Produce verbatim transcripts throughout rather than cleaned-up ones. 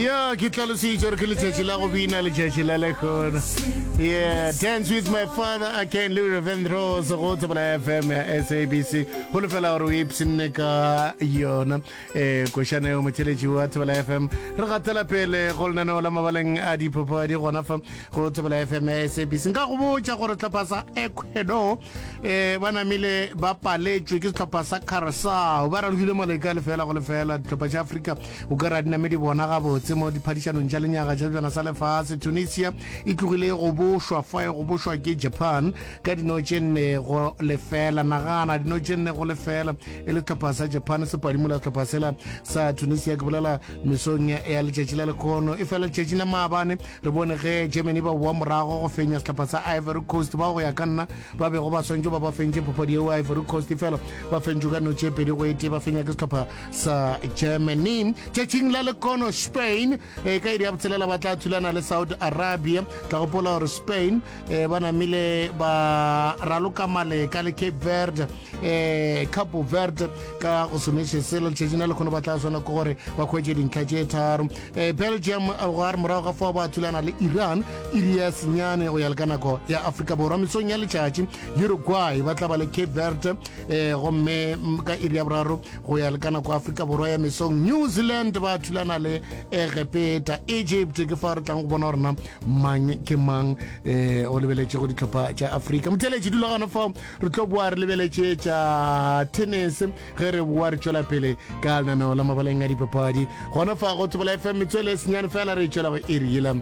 Yeah, ke tlalositse gore ke letšatši la go bina letšatši la lekgona. Yeah, Dance with my father, I can live Revendros go tsebela F M ya S A B C. Go le fela gore o ipsine ka yona eh košana yo motheletši wa tsebela F M. Re gatela pele go lenaneo la mabaleng a dipapadi gona fa go tsebela F M ya S A B C. Nka go botša gore tlhopha sa Ecuador eh ba namile ba paletšwe ke tlhopha sa Curaçao. Ba ralogile maleka le fela go le fela tlhopha tša Afrika o ka ra diname di bona ga botse mo diphadišanong tša lenyaga tša bjana sa lefatshe. Tunisia e tlogile go bošwa fa go bošwa ke Japan ka dino tše nne go lefela nagana dino tše nne go lefela e le tlhopha sa Japan se padimola tlhopha sela sa Tunisia ke bolela mesong ya letšatši la lekgono e fela letšatši la maabane re bone ge Germany ba boa morago go fenya tlhopha sa Ivory Coast ba go ya ka nna ba bego ba swantse ba ba fentše papadi eo Ivory Coast e fela ba fentše ka no tše pedi go ete ba fenya ke tlhopha sa Germany. Tšatšing la lekgono Spain e ka iri ya botselela ba tla thulana le Saudi Arabia tla gopola gore Spain eh ba namile ba raloka maleka le Cape Verde eh Cabo Verde ka go sometše selo tšatšing le lekgono ba tla swana ko gore ba khwetše dintlha tše tharo. eh Belgium go ar morago ga fa ba thulana le Iran iri ya senyane go ya le ka nako ya Afrika Borwa mesong ya letšatši Uruguay ba tla ba le Cape Verde eh gomme ka iri ya boraro go ya le ka nako Afrika Borwa ya mesong New Zealand ba thulana le Egepeta. Egypt ke fa re tlang go bona rona mang ke mang eh o lebeletše go ditlhopha tša Afrika. Motheletši dula gana fa re tlo boa re lebeletše tša tennis ge re boa re tšwela pele ka lenaneo la mabaleng a dipapadi gona fa go tsebela F M metswele senyane fela re tšwela go iri yela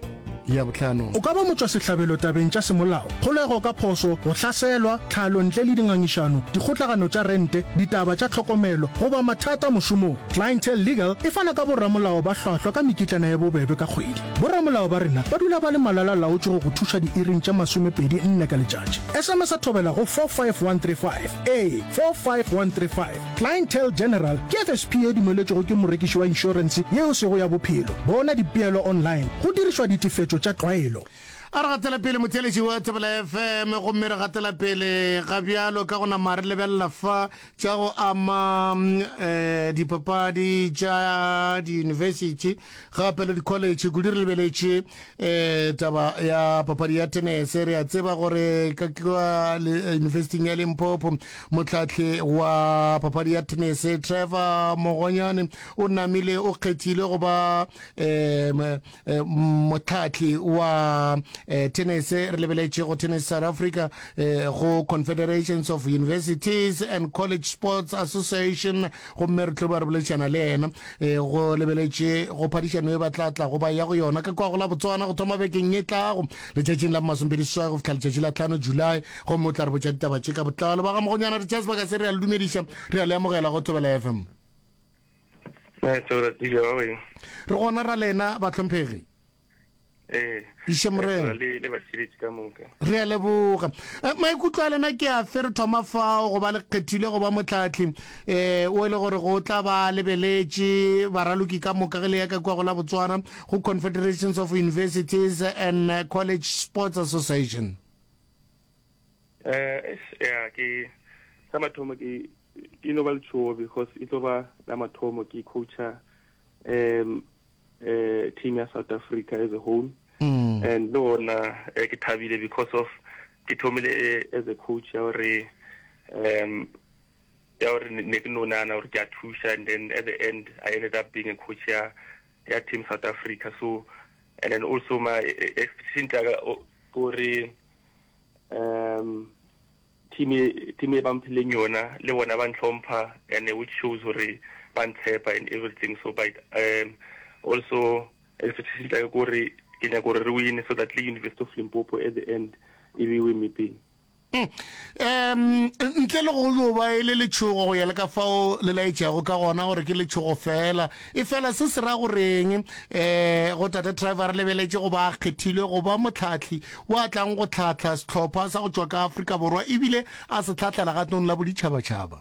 ya botlhano. O ka ba motswa sehlabelo tabeng tša semolao kgolego ka phoso go hlaselwa tlhalo ntle le dingangišano dikgotlagano tša rente ditaba tša tlhokomelo goba mathata mošomong. Clientele Legal e fana ka borramolao ba hlwahlwa ka mekitlana ya bobebe ka kgwedi. Borramolao ba rena ba dula ba le malala laotše go go thuša diiring tša masomepedi nne ka letšatši. S M S a thobela go four five one three five a four five one three five. Clientele General ke F S P e dumeletšego ke morekiši wa insurance yeo sego ya bophelo. Bona dipeelo online go dirišwa ditifetšo tša tlwaelo. A re gatela pele motheletši wa tsebela F M gomme re gatela pele ga bjalo ka gona mare lebelela fa tša go ama um dipapadi tša di-university gape le di-college kudu re lebeletše um taba ya papadi ya tennis re a tseba gore ka kwa universiting ya Limpopo mohlatlhe wa papadi ya tennis Trevor Mogonyane o namile o kgethile go ba um mohlatlhe wa Eh, tennis re lebeletše go tennis South Africa eh, go Confederations of Universities and College Sports Association go mme re tlo ba re boletšana le ena eh, go lebeletše go phadišano e batlatla go ba ya go yona ka kwa go la Botswana go thoma bekeng e tlago letšatšing la masompediswa go fitlha letšatši la tlhano July go mo tla re botša ditaba tše ka botlalo ba ga mogonyana re tšase ba ka se re a le dumediša re a le amogela go thobela F M. re gona ra lena batlhomphegi eh Ishemre le le batshiretsi ka moka re a leboga maikutlo a lena ke a fe re thoma fao go ba le kgethile go ba motlhatlhi eh o ile gore go tla ba lebeletše baraloki ka moka ge le ya ka kwa go la Botswana go Confederations of Universities and College Sports Association. eh ya ke sa mathomo ke ke no ba le tsho because it over la mathomo ke coacha um uh, team ya South Africa as a whole. Mm. And no na ke thabile because of ke thomile as a coach ya re um ya re ne ke no na na re ka thusha and then at the end I ended up being a coach ya ya team South Africa. So and then also my sinta gore um team team e bampileng yona le bona ba ntlhompha and which shows gore ba ntshepa and everything. So by um also if it's like gore ke nya gore re win so that the University of Limpopo at the end e be we meeting um ntle le go lo ba ile le tshogo go ya le ka fao le laetša go ka gona gore ke le tshogo fela e fela se se ra goreng eh go tata driver le beletše go ba kgethile go ba motlhatlhi wa tlang go tlhatla setlhopha sa go tswa ka Afrika Borwa e bile a se tlhatla la gatong la boditšhabatšhaba.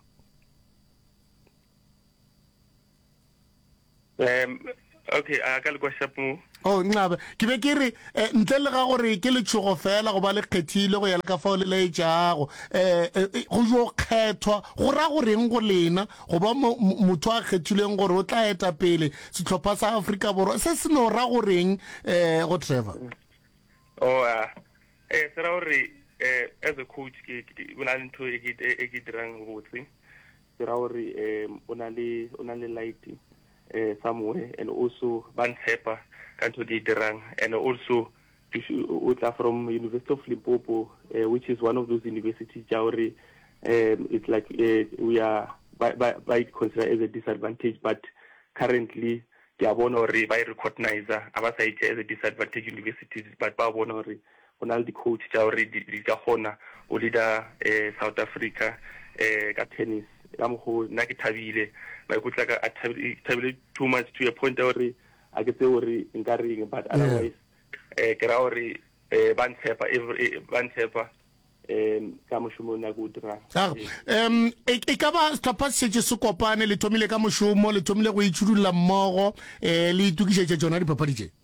um okay a ka le kwa shapo Oh ncabe ke be ke re ntle le ga gore ke le tshogo fela go ba le kgethile go ya le ka fa le le jago eh go jo kgethwa go ra go reng go lena go ba motho a kgethileng gore o tla eta pele setlhopha sa Africa borwa se se no ra go reng eh go Trevor. Oh eh se ra gore eh as a coach ke bona ntho e ke dirang botse se ra gore eh ona le ona le light eh somewhere and also ban tshepa ka ntho di dirang and also utla from University of Limpopo uh, which is one of those universities jauri um, it's like uh, we are by, by, by considered as a disadvantage, but currently they are bona hore ba recognize aba sa itse as a disadvantage universities, but ba bona hore ona le coach jauri di ka gona o leader uh, South Africa uh, ka tennis ka mo na ke thabile ba go tla ka thabile too much to a point hore a ke tse hore nka reng, but otherwise eh ke ra hore eh ban tshepa ban tshepa em ka moshumo na go dira em e ka ba stapa se se se kopane le thomile ka moshumo le thomile go itshudula mmogo eh le itukisetse tsona di papadi tse.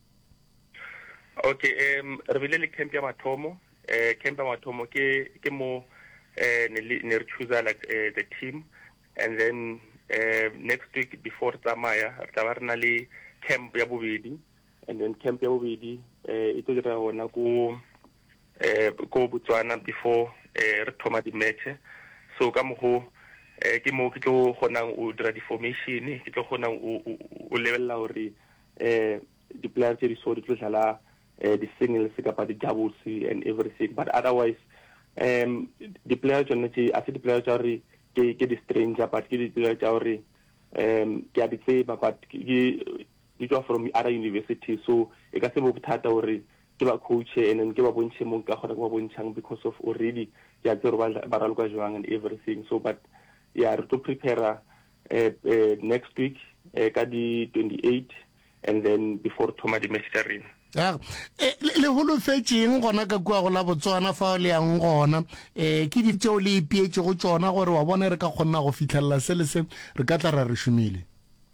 Okay, em re bile le camp ya mathomo eh camp ya mathomo ke ke mo eh ne ne re choose like uh, the team, and then uh, next week before tsamaya re tla ba rena le camp ya bobedi, and then camp ya bobedi eh ito dira hona go eh go Botswana before eh re thoma di match. So ka mo go eh ke mo ke tlo gona o dira di formation, ke tlo gona o o levela hore eh di players di so di tlo dlala eh di singles kapa di doubles and everything, but otherwise um the players on the as the players are ke ke di stranger, but ke di players are um ke a di tseba, but ke you are from other universities, so e ka se mo bothata hore ke ba coach and then ke ba bontshe mo ka gona go ba bontshang because of already ya tsero ba ba raloka jwang and everything. So but yeah, to prepare uh, uh, next week uh, ka di twenty-eight, and then before thoma di match ring. Ya le holo fetšeng gona ka kwa go la Botswana fa le yang gona eh ke di tseo le ipietse go tsona gore wa bona re ka kgona go fitlhella se le se re ka tla ra re shumile.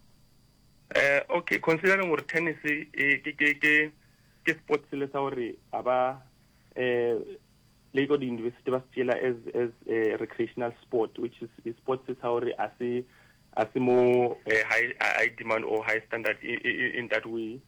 Uh, okay, considering what tennis is ke ke ke ke sports le sa hore aba eh le go di university ba still as as a recreational sport, which is, is sports is how as a as a more uh, high high demand or high standard in, in, in that way.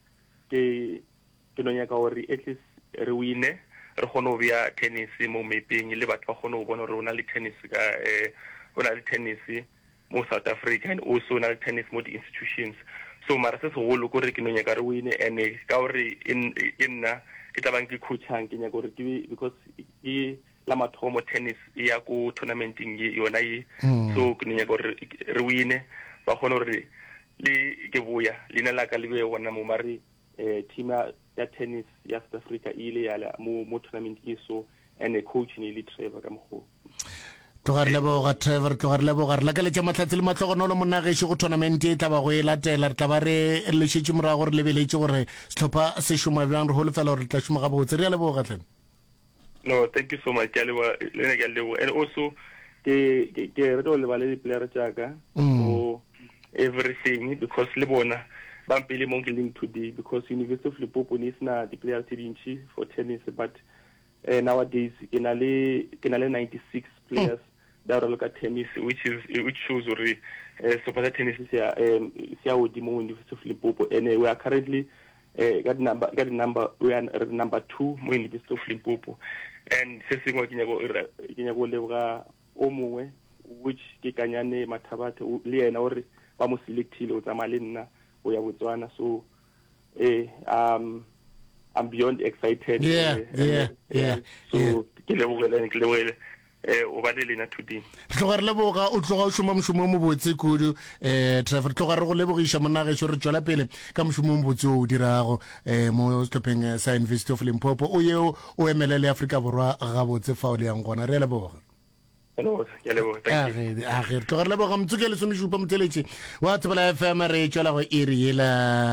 Ke ke no nyaka hore at least re wine re gone bia tennis mo mapping le batho ba gone go bona rona le tennis ka eh ona le tennis mo South Africa, and also na le tennis mo di institutions. So mara se se go lo gore ke no nyaka re wine and ka gore in in na ke tla bang ke coachang ke nyaka gore ke because e la mathomo tennis ya go tournamenting yona e so ke no nyaka gore re wine ba gone gore le ke boya lena la ka le be wona mo mari eh team ya tennis ya South Africa ile ya mo mo tournament e so and a coach ni le Trevor ka mo tloga le bo ga Trevor tloga le bo ga re la ka le tša matlhatsi le matlogonolo monna ge se go tournament e tla ba go e latela re tla ba re le šetse mora gore le beletse gore setlhopha se šoma bjang re hole fela gore tla šoma ga botse re ya le bo ga tleng. No, thank you so much ya le le ga le and also ke ke re tlo le ba le player tšaka so everything because le bona ba mpile mo ke link today because University of Limpopo is na the players tšintši for tennis, but uh, nowadays ke na le ke na le ninety-six players that are look at tennis, which is which shows already uh, so for tennis is here um here with the University of Limpopo, and uh, we are currently uh, got number got number we are number two mo University of Limpopo, and se sengwe ke nyako ke nyako le ga o mongwe which ke kanyane Mathabate le yena hore ba mo selectile o tsamaya le nna o ya Botswana. So eh um I'm beyond excited. Yeah, uh, yeah, yeah. So ke le bogela ke le bogela eh o ba le lena today tloga re leboga o tloga o šoma mošomo mo botse kudu eh Trevor tloga re go lebogiša monna ge re tswela pele ka mošomo mo botse o dirago eh mo stopping sa University of Limpopo o yeo o emelele Afrika borwa ga botse fa o le yang gona re leboga. Hello, ya leboga, thank you. a ge tloga re leboga mtsukele some šupa moteletše wa Tsebela F M re tswela go iri yela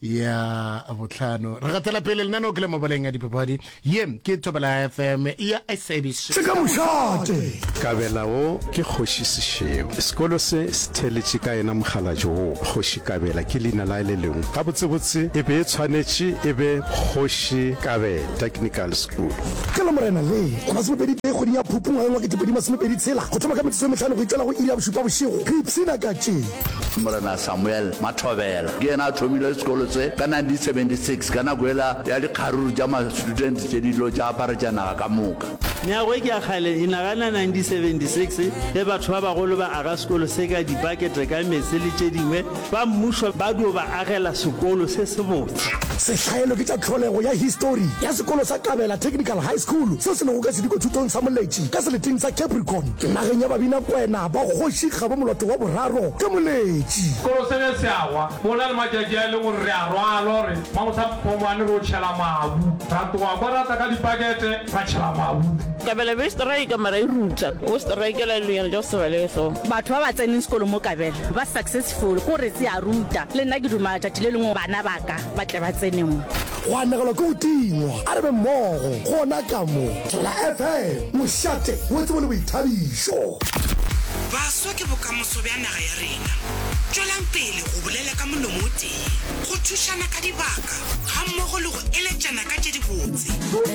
ya botlhano re gatela pele lena no ke le mabaleng a dipapadi ye ke Thobela F M ya S A B C Seka mošate Kabela o ke Kgoši Sešeo sekolo se se theletše ka ena mogalajo o Kgoši Kabela ke leina la le lengwe ga botsebotse e be e tshwanetše e be Kgoši Kabela Technical School ke le morena le go se bedi te go di ya phupung ga ke tepedi masomepedi tshela go thoma ka metso metlhano go itlela go ila bosupa bošego ke ipsina ka tše Morena Samuel Mathobela ke ena a thomile sekolo se ka nineteen seventy-six ka nako ela ya dikgaruru tša ma-student tše dilo tša aparetšanaga ka moka Nyago ke a khale inagana nineteen seventy-six le batho ba bagolo ba aga sekolo se ka dipakete ka metse le tše dingwe ba mmušo ba dio ba agela sekolo se se botse sehlaelo ke tša tlholego ya history ya sekolo sa Kabela Technical High School se se lego ka sediko thutong sa moletši ka seleteng sa Capricorn nageng ya babina kwena ba kgoši kgaba moloto wa boraro ke moletši sekolo se ne se agwa go na le matšatši a e le gore re a rwala re mangwetsa phomane re o tšhela mabu ra toga kwa rata ka dipakete ra tšhela mabu Kabela be strike mara e ruta o strike la le jo se le so batho ba ba tseneng sekolo mo Kabela ba successful go re se a ruta le nna ke duma tša tile lengwe bana baka ba tle ba tseneng go anegelwa ke go tingwa a re be mmogo gona ka mo Thobela F M mošate o etse mo le boithabišo baswa ke bokamoso bja naga ya rena tšwelang pele go bolela ka molomo o tee go thušana ka dibaka ga mmogo le go eletšana ka tše dibotse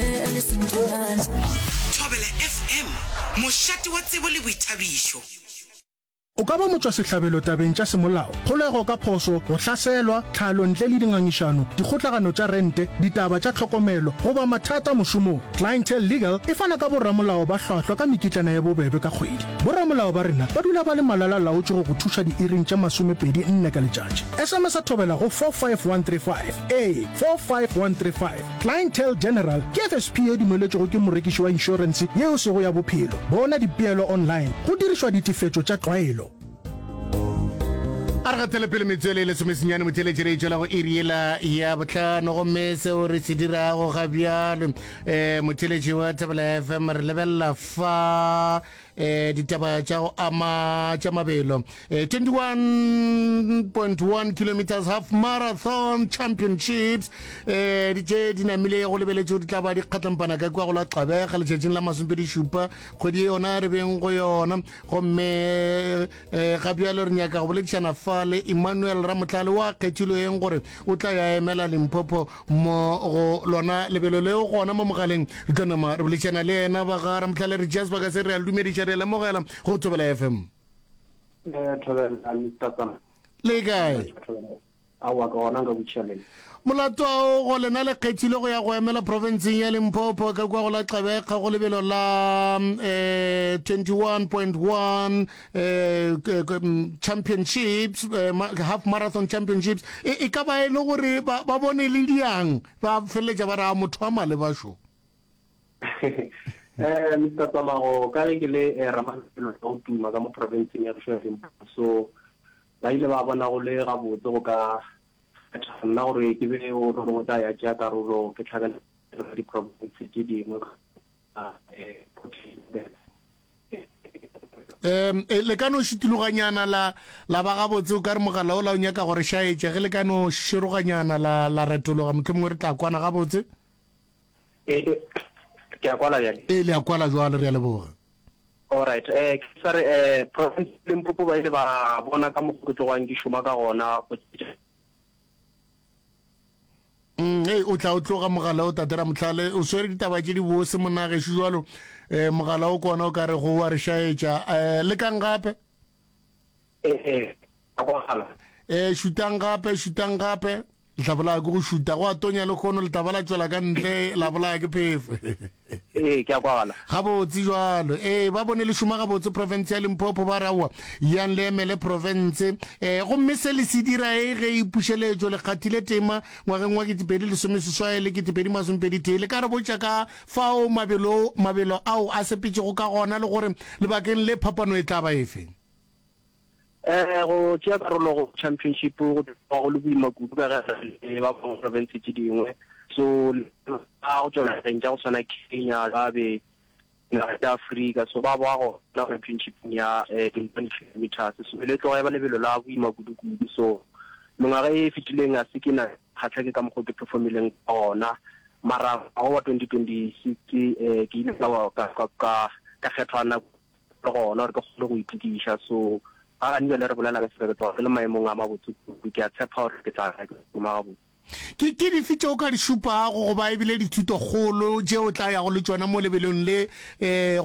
Thobela F M mošate wa tsebo le boithabišo o ka ba motswa sehlabelo tabeng tša semolao kgolego ka phoso go hlaselwa tlhalo ntle le dingangišano dikgotlagano tša rente ditaba tša tlhokomelo goba mathata mošomong Clientele Legal e fana ka borramolao ba hlwahlwa ka mekitlana ya bobebe ka kgwedi borramolao ba rena ba dula ba le malala laotše go go thuša diiring tša masomepedi nne ka letšatši S M S a Thobela go four five one three five a four five one three five Clientele General ke F S P e dumeletšego ke morekiši wa inšorense yeo sego ya bophelo bona dipeelo online go dirišwa ditefetšo tša tlwaelo a re gatele pele metswele le somesenyane motheletše re itšwela go iriela ya botlhano gomme seo re se dirago ga bjalo um motheletše wa Thobela F M re lebelela fa eh ditaba tša go ama tša mabelo twenty-one point one kilometers half marathon championships eh di tše di namile go lebeletšo di tla ba di kgatlampana ka kwa go la Qabega letšatšing la masomepedi šupa kgwedi yona re beng go yona gomme ga bjalo re nyaka go boledišana fa le Emmanuel Ramotlale wa kgethilweng gore o tla ya emela Limpopo mo go lona lebelo leo gona mo mogaleng re tla nama re boledišana le ena ba ga Ramotlale re just ba ka se re a dumediša la mogela go Thobela F M eh Thobela Mr. le kae a wa ka ona ga botšheleng molato go lena le kgethile go ya go emela provinceng ya Limpopo ka kwa go la Qabega go lebelo la eh twenty-one point one eh championships half marathon championships e ka ba e le gore ba bone le diang ba feletša ba ra motho a male ba sho eh Mister Tamago ka re ke le Ramaselo o tuma ka mo provinceng ya Limpopo so ba ile ba bona go le ga botse go ka nna gore ke be o re go tla ya tša karolo ke tlhagela di province tše dingwe um le ka no šitiloganyana la la ba gabotse o ka re mogala o la o nyaka gore šaetše ge le ka no široganyana la la retologa motlho mongwe re tla kwana gabotse ke a kwala bjale e le a kwala jwale re a leboga alright eh ke sa re eh province Limpopo ba ile ba bona ka mogotlogwang ke šoma ka gona Mm hey o tla o tloga mogala o tatera Motlale o swere ditaba tše di bose monagešo jwalo eh mogala o kona o ka re go wa re šaetša eh le kang gape eh eh a kwala eh šutang gape šutang gape la bola go šuta go atonya le khono le tabala tswela ka ntle la bola ke phefe eh ke a kwala ga botse jwalo eh ba bone le šoma ga botse province ya Limpopo ba rawa yan le emele province eh go mmese le se dira e ge ipušeletšo le kgathile tema ngwageng wa ketepedi le someseswae le ketepedi masomepedi tee le ka re botša ka fao mabelo mabelo ao a sepetšego ka gona le gore lebakeng le phapano e tla ba efe eh go tšea karolo go championship go go le boima kudu ka ge ba ba province tše dingwe so a go tsona re ntša go tswana Kenya ba be naga ya Afrika so ba ba go na championship ya twenty kilometers so le tloga ba lebelo la boima kudu kudu so mongwaga e fitileng a se ke na khatlha ke ka mo go ke performileng ona mara wa twenty twenty-six eh ke ile ka ka ka ka kgethwana go ona re go go itikisha so a nne le re bolela ka se re le maemong a mabotse ke a tshepa gore ke tla go mabotse ke ke di fitse o ka di supa go ba ebile dithuto golo je o tla ya go le tsona mo lebelong le eh